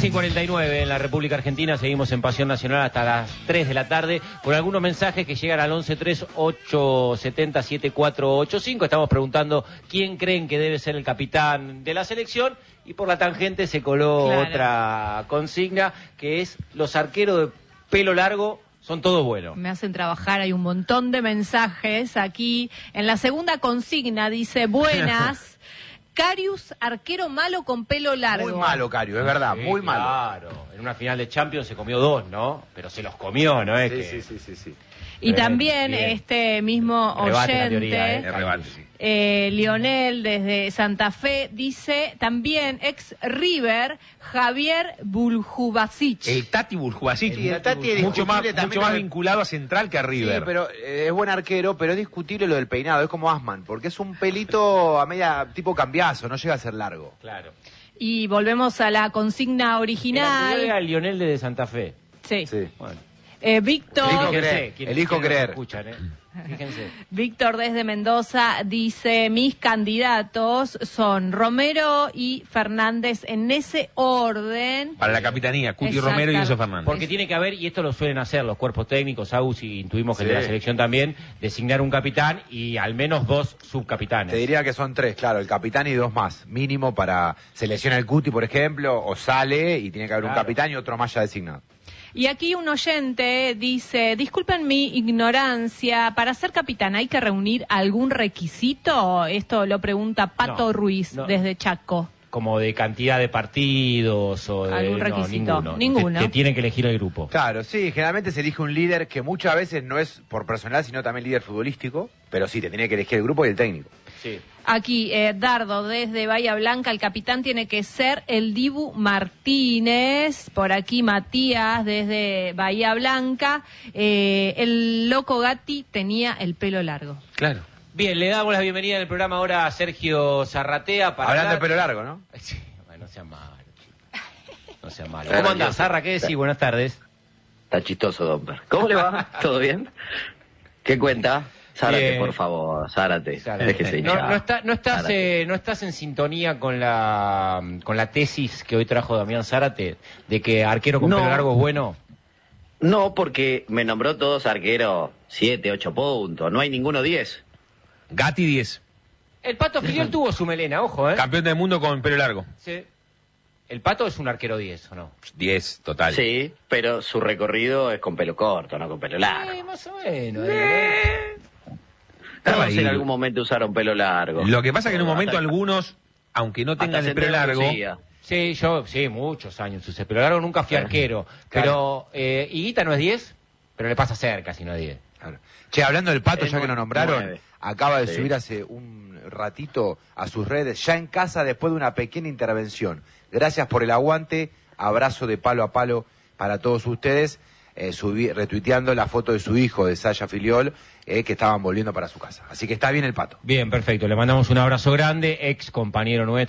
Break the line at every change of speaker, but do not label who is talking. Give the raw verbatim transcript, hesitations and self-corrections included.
quince y cuarenta y nueve en la República Argentina, seguimos en Pasión Nacional hasta las tres de la tarde, con algunos mensajes que llegan al once tres ocho siete cero siete cuatro ocho cinco. Estamos preguntando quién creen que debe ser el capitán de la selección, y por la tangente se coló
Claro.
otra consigna, que es los arqueros de pelo largo son todos buenos.
Me hacen trabajar, hay un montón de mensajes aquí. En la segunda consigna dice, buenas, Karius, arquero malo con pelo largo.
Muy malo, Karius, es verdad,
Sí,
muy malo.
Claro, en una final de Champions se comió dos, ¿no? Pero se los comió, ¿no es
Sí,
que...
sí, sí, sí, sí.
Y
Bien,
también
bien.
este mismo
Rebate la
oyente,
teoría, ¿eh?
El rebate, sí.
eh, Lionel desde Santa Fe, dice también ex River, Javier Buljubasic.
El Tati Buljubasic,
Sí, el Tati es
mucho más,
discutible también
mucho más
con el-
vinculado a Central que a River.
Sí, pero eh, es buen arquero, pero es discutible lo del peinado, es como Asman, porque es un pelito a media tipo cambiazo, no llega a ser largo.
Claro.
Y volvemos a la consigna
El anterior
original.
era el Lionel de Santa Fe.
Sí.
Sí.
Bueno.
Eh, Víctor.
Elijo
Fíjense,
creer,
quienes-
elijo
quienes nos
creer.
escuchan, ¿eh? Fíjense.
Víctor desde Mendoza dice, mis candidatos son Romero y Fernández en ese orden.
Para la capitanía, Cuti Romero y Enzo Fernández.
Porque tiene que haber, y esto lo suelen hacer los cuerpos técnicos, Agus, y intuimos que el de la
Sí.
selección también, designar un capitán y al menos dos subcapitanes.
Te diría que son tres, claro, el capitán y dos más, mínimo para seleccionar el Cuti, por ejemplo, o sale y tiene que haber
Claro.
un capitán y otro más ya designado.
Y aquí un oyente dice, disculpen mi ignorancia, ¿para ser capitán hay que reunir algún requisito? Esto lo pregunta Pato
No,
Ruiz
no.
desde Chaco.
Como de cantidad de partidos o de...
¿Algún
no,
requisito?
ninguno.
Ninguno.
Que, que tienen que elegir el grupo.
Claro, sí, generalmente se elige un líder que muchas veces no es por personal, sino también líder futbolístico, pero sí, te tiene que elegir el grupo y el técnico.
Sí.
Aquí, eh, Dardo, desde Bahía Blanca, el capitán tiene que ser el Dibu Martínez. Por aquí, Matías, desde Bahía Blanca. Eh, el Loco Gatti tenía el pelo largo.
Claro.
Bien, le damos la bienvenida en el programa ahora a Sergio Zarratea para
Hablando de
hablar-
pelo largo, ¿no?
Sí, bueno, no sea malo, chico. No sea malo.
Claro,
¿Cómo andás,
yo-
Zarra? ¿Qué decís? Buenas tardes.
Está chistoso, Domper. ¿Cómo le va? ¿Todo bien? ¿Qué cuenta? Zárate,
Bien.
por favor, Zárate.
Zárate.
Déjese
No,
hinchar.
no, está- no estás,
Zárate.
eh, no estás en sintonía con la con la tesis que hoy trajo Damián Zárate de que arquero con
No.
pelo largo es bueno.
No, porque me nombró todos arqueros siete, ocho puntos. No hay ninguno diez.
Gatti diez.
El Pato Filiol tuvo su melena, ojo, ¿eh?
Campeón del mundo con pelo largo.
Sí. El Pato es un arquero diez, ¿o no?
diez, total.
Sí, pero su recorrido es con pelo corto, no con pelo largo.
Sí, más o menos. ¿eh?
Estaba
Todos
ahí.
en algún momento usaron pelo largo.
Lo que pasa es que en un momento
Hasta-
algunos, aunque no
hasta
tengan el pelo
Centeno
largo,
lucía.
Sí, yo, sí, muchos años usé pelo largo, nunca fui arquero. Pero, eh, Higuita no es diez, pero le pasa cerca si no es diez.
Claro. Che, hablando del Pato,
Es
ya que
nu-
lo nombraron,
nueve.
acaba de
Sí.
subir hace un ratito a sus redes, ya en casa después de una pequeña intervención. Gracias por el aguante, abrazo de palo a palo para todos ustedes, eh, subí, retuiteando la foto de su hijo, de Saya Filiol, eh, que estaban volviendo para su casa. Así que está bien el Pato.
Bien, perfecto. Le mandamos un abrazo grande, ex compañero nuestro.